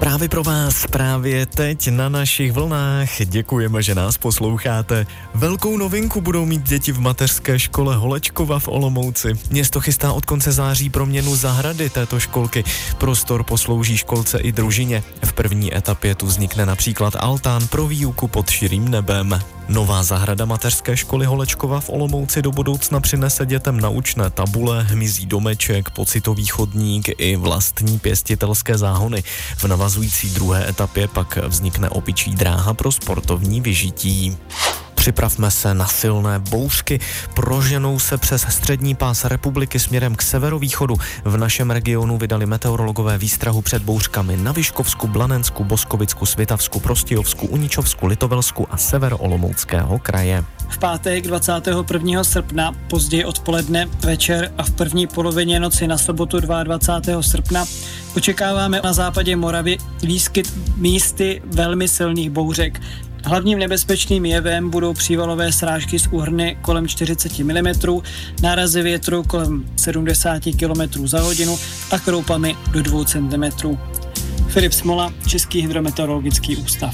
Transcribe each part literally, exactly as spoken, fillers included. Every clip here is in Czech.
Zprávy pro vás právě teď na našich vlnách. Děkujeme, že nás posloucháte. Velkou novinku budou mít děti v mateřské škole Holečkova v Olomouci. Město chystá od konce září proměnu zahrady této školky. Prostor poslouží školce i družině. V první etapě tu vznikne například altán pro výuku pod širým nebem. Nová zahrada mateřské školy Holečkova v Olomouci do budoucna přinese dětem naučné tabule, hmyzí domeček, pocitový chodník i vlastní pěstitelské záhony. V navazující druhé etapě pak vznikne opičí dráha pro sportovní vyžití. Připravme se na silné bouřky. Proženou se přes střední pás republiky směrem k severovýchodu. V našem regionu vydali meteorologové výstrahu před bouřkami na Vyškovsku, Blanensku, Boskovicku, Svitavsku, Prostějovsku, Uničovsku, Litovelsku a severoolomouckého kraje. V pátek dvacátého prvního srpna, později odpoledne, večer a v první polovině noci na sobotu dvacátého druhého srpna očekáváme na západě Moravy výskyt místy velmi silných bouřek. Hlavním nebezpečným jevem budou přívalové srážky z úhrny kolem čtyřicet milimetrů, nárazy větru kolem sedmdesát kilometrů za hodinu a kroupami do dvou centimetrů. Filip Smola, Český hydrometeorologický ústav.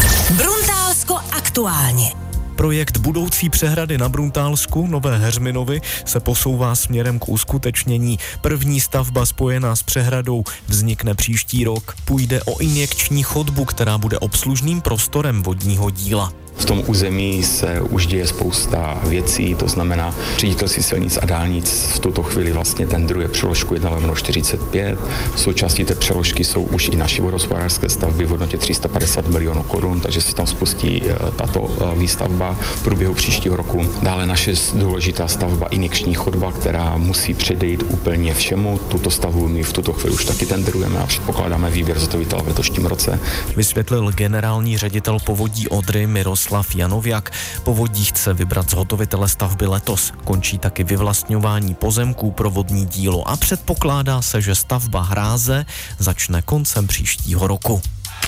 Bruntálsko aktuálně. Projekt budoucí přehrady na Bruntálsku Nové Heřminovy se posouvá směrem k uskutečnění. První stavba spojená s přehradou vznikne příští rok. Půjde o injekční chodbu, která bude obslužným prostorem vodního díla. V tom území se už děje spousta věcí, to znamená Ředitelství silnic a dálnic v tuto chvíli vlastně tendruje přeložku jedna lomeno čtyřicet pět. Součástí té přeložky jsou už i naše vodohospodářské stavby v hodnotě tři sta padesát milionů korun, takže se tam spustí tato výstavba v průběhu příštího roku. Dále naše důležitá stavba injekční chodba, která musí předejít úplně všemu. Tuto stavbu my v tuto chvíli už taky tendrujeme a předpokládáme výběr zhotovitele v letošním roce. Vysvětlil generální ředitel Povodí Odry Miroslav Janověk. Povodí chce vybrat zhotovitele stavby letos. Končí taky vyvlastňování pozemků pro vodní dílo a předpokládá se, že stavba hráze začne koncem příštího roku.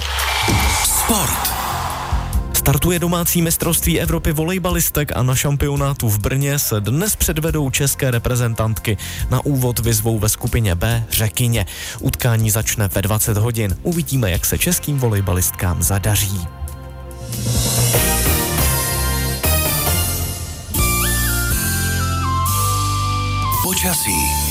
Sport. Startuje domácí mistrovství Evropy volejbalistek a na šampionátu v Brně se dnes předvedou české reprezentantky. Na úvod vyzvou ve skupině B Řekyně. Utkání začne ve dvacet hodin. Uvidíme, jak se českým volejbalistkám zadaří. Počasí.